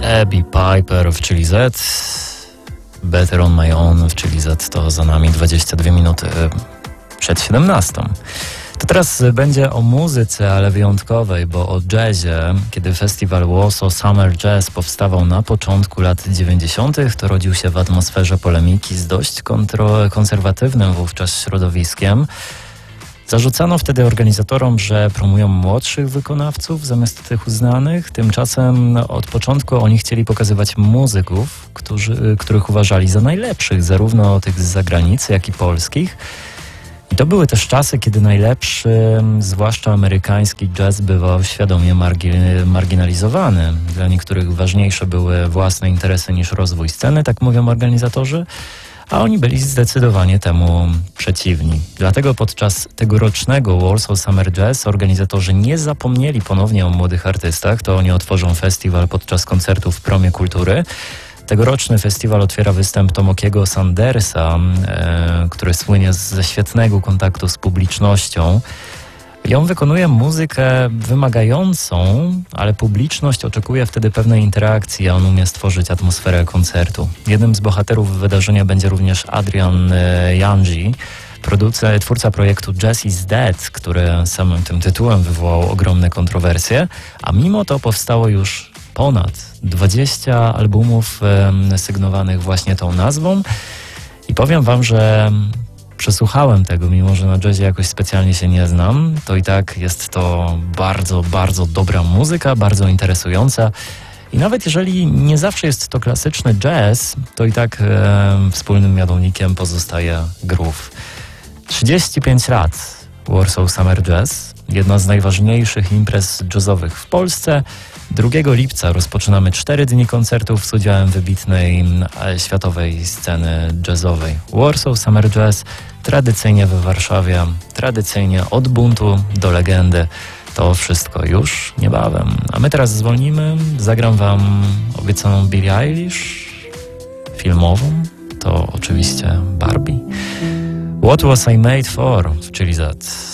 Abby Piper w Chili Z, Better on My Own w Chili Z, to za nami 22 minuty przed 17. To teraz będzie o muzyce, ale wyjątkowej, bo o jazzie. Kiedy festiwal Warsaw Summer Jazz powstawał na początku lat 90., to rodził się w atmosferze polemiki z dość konserwatywnym wówczas środowiskiem. Zarzucano wtedy organizatorom, że promują młodszych wykonawców zamiast tych uznanych. Tymczasem od początku oni chcieli pokazywać muzyków, których uważali za najlepszych, zarówno tych z zagranicy, jak i polskich. I to były też czasy, kiedy najlepszy, zwłaszcza amerykański jazz, bywał świadomie marginalizowany. Dla niektórych ważniejsze były własne interesy niż rozwój sceny, tak mówią organizatorzy, a oni byli zdecydowanie temu przeciwni. Dlatego podczas tegorocznego Warsaw Summer Jazz organizatorzy nie zapomnieli ponownie o młodych artystach. To oni otworzą festiwal podczas koncertu w Promie Kultury. Tegoroczny festiwal otwiera występ Tomokiego Sandersa, który słynie ze świetnego kontaktu z publicznością. I on wykonuje muzykę wymagającą, ale publiczność oczekuje wtedy pewnej interakcji, a on umie stworzyć atmosferę koncertu. Jednym z bohaterów wydarzenia będzie również Adrian Janji, twórca projektu Jazz is Dead, który samym tym tytułem wywołał ogromne kontrowersje, a mimo to powstało już ponad 20 albumów sygnowanych właśnie tą nazwą i powiem wam, że przesłuchałem tego, mimo że na jazzie jakoś specjalnie się nie znam, to i tak jest to bardzo, bardzo dobra muzyka, bardzo interesująca i nawet jeżeli nie zawsze jest to klasyczny jazz, to i tak wspólnym mianownikiem pozostaje groove. 35 lat Warsaw Summer Jazz, jedna z najważniejszych imprez jazzowych w Polsce. 2 lipca rozpoczynamy 4 dni koncertów z udziałem wybitnej światowej sceny jazzowej. Warsaw Summer Jazz tradycyjnie we Warszawie, tradycyjnie od buntu do legendy. To wszystko już niebawem. A my teraz zwolnimy, zagram wam obiecaną Billie Eilish, filmową, to oczywiście Barbie. What Was I Made For w Chili Z.